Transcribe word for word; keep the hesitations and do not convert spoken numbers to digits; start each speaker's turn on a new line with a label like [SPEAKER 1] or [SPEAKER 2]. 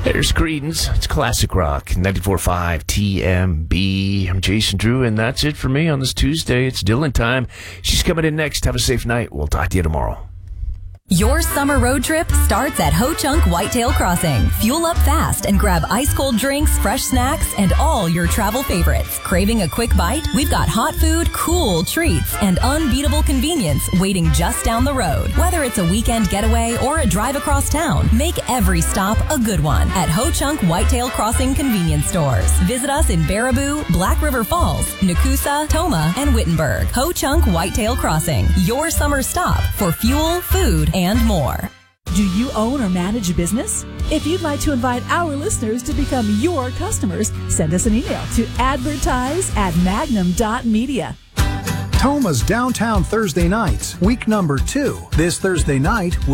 [SPEAKER 1] There's Creedence. It's classic rock. ninety-four point five T M B. I'm Jason Drew, and that's it for me on this Tuesday. It's Dylan time. She's coming in next. Have a safe night. We'll talk to you tomorrow.
[SPEAKER 2] Your summer road trip starts at Ho Chunk Whitetail Crossing. Fuel up fast and grab ice-cold drinks, fresh snacks, and all your travel favorites. Craving a quick bite? We've got hot food, cool treats, and unbeatable convenience waiting just down the road. Whether it's a weekend getaway or a drive across town, make every stop a good one at Ho Chunk Whitetail Crossing convenience stores. Visit us in Baraboo, Black River Falls, Nakusa, Toma, and Wittenberg. Ho Chunk Whitetail Crossing, your summer stop for fuel, food, and more.
[SPEAKER 3] Do you own or manage a business? If you'd like to invite our listeners to become your customers, send us an email to advertise at magnum dot media.
[SPEAKER 4] Toma's Downtown Thursday Nights, week number two. This Thursday night,